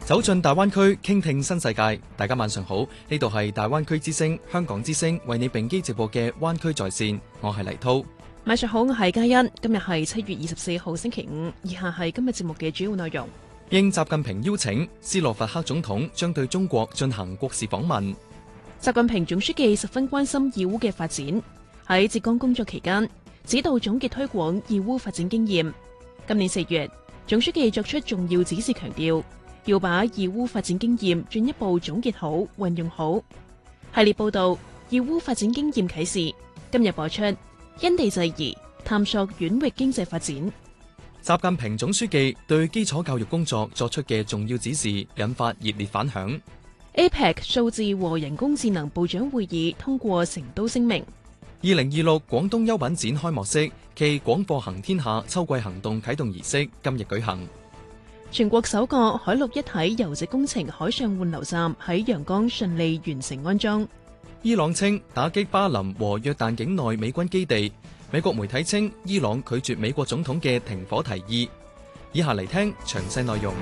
走進大灣區，傾聽新世界。大家晚上好，呢度係大灣區之聲、香港之聲為你並機直播嘅灣區在線，我係黎濤。 晚上好，我係嘉欣。今日係7月24號星期五，以下係今日節目嘅主要內容。 應習近平邀請，斯洛伐克總統將對中國進行國事訪問。 習近平總書記十分關心義烏嘅發展，喺浙江工作期間指導總結推廣義烏發展經驗。今年4月，總書記作出重要指示，強調要把義烏發展經驗進一步總結好、運用好。系列報道《義烏發展經驗啟示》今日播出，因地制宜探索縣域經濟發展。 習近平總書記對基礎教育工作作出嘅重要指示，引發熱烈反響。 APEC 數字和人工智能部長會議通過成都聲明。 2026廣東優品展開幕式暨廣貨行天下秋季行動啟動儀式今日舉行。 全國首個海陸一體郵政工程海上換流站喺陽江順利完成安裝。 伊朗稱打擊巴林和約旦境內美軍基地。美國媒體稱伊朗拒絕美國總統嘅停火提議。以下嚟聽詳細內容。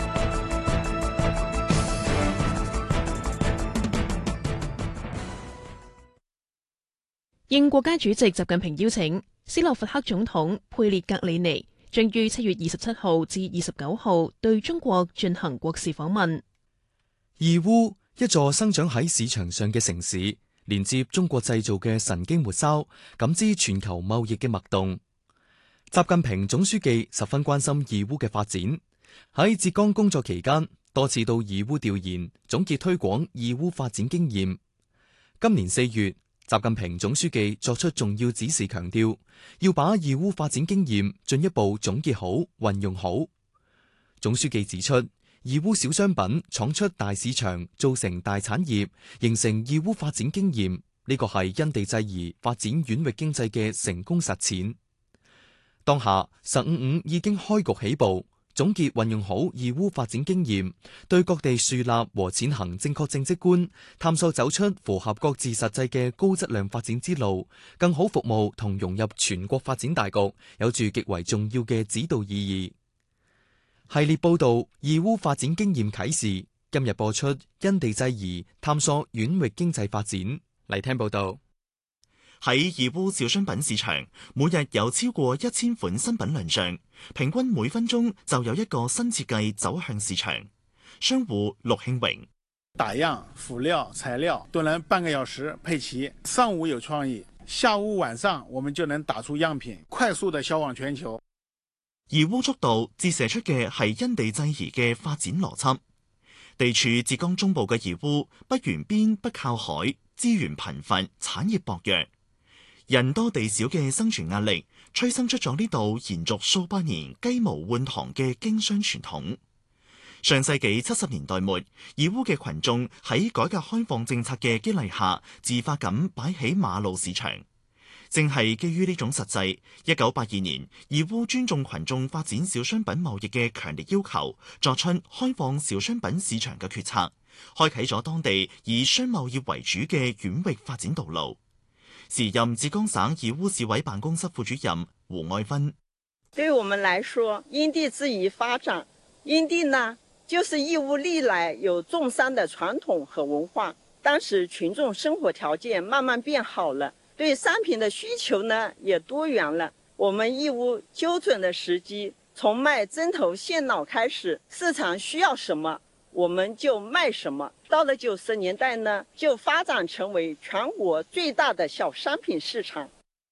應國家主席習近平邀請，斯洛伐克總統佩列格里尼將於7月27號至29號對中國進行國事訪問。 義烏，一座生長喺市場上嘅城市，連接中國製造嘅神經末梢，感知全球貿易嘅脈動。習近平總書記十分關心義烏嘅發展，喺浙江工作期間多次到義烏調研，總結推廣義烏發展經驗。今年4月，習近平總書記作出重要指示，強調要把義烏發展經驗進一步總結好、運用好。總書記指出，義烏小商品闖出大市場，造成大產業，形成義烏發展經驗，呢個係因地制宜發展縣域經濟嘅成功實踐。當下15.5已經開局起步，總結運用好義烏發展經驗，對各地樹立和踐行正確政績觀，探索走出符合各自實際嘅高質量發展之路，更好服務同融入全國發展大局，有住極為重要嘅指導意義。系列報道《義烏發展經驗啟示》今日播出，因地制宜探索縣域經濟發展。嚟聽報道。 喺義烏小商品市場，每日有超過1000款新品亮相，平均每分鐘就有一個新設計走向市場。商戶陸慶榮： 打樣、輔料、材料都能半個小時配齊，上午有創意，下午晚上我們就能打出樣品，快速地銷往全球。 義烏速度折射出嘅係因地制宜嘅發展邏輯。地處浙江中部嘅義烏，不沿邊不靠海，資源貧乏，產業薄弱，人多地少嘅生存壓力，催生出咗呢度延續數百年雞毛換糖嘅經商傳統。上世紀70年代末，義烏嘅群眾喺改革開放政策嘅激勵下，自發咁擺起馬路市場。正係基於呢種實際，1982年，義烏尊重群眾發展小商品貿易嘅強烈要求，作出開放小商品市場嘅決策，開啟咗當地以商貿業為主嘅縣域發展道路。時任浙江省義烏市委辦公室副主任胡愛芬： 對我們來說，因地制宜發展，因地呢，就是義烏歷來有種商的傳統和文化，當時群眾生活條件慢慢變好了，對商品的需求呢也多元了。我們義烏揪準了時機，從賣針頭線腦開始，市場需要什麼我們就賣什麼。到了90年代呢，就發展成為全國最大的小商品市場。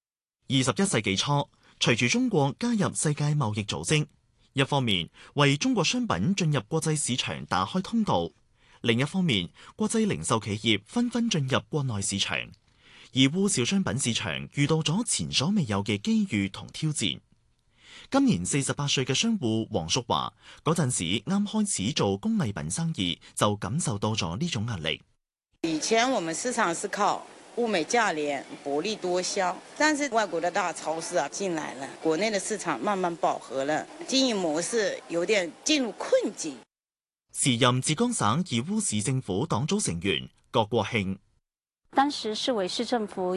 21世紀初，隨住中國加入世界貿易組織，一方面為中國商品進入國際市場打開通道，另一方面國際零售企業紛紛進入國內市場。義烏小商品市場遇到咗前所未有嘅機遇同挑戰。今年48歲嘅商戶黃淑華嗰陣時啱開始做工藝品生意，就感受到咗呢種壓力。 以前我們市場是靠物美價廉、薄利多銷，但是外國的大超市進來了，國內的市場慢慢飽和了，經營模式有點進入困境。 時任浙江省義烏市政府黨組成員郭國慶。 當時市委市政府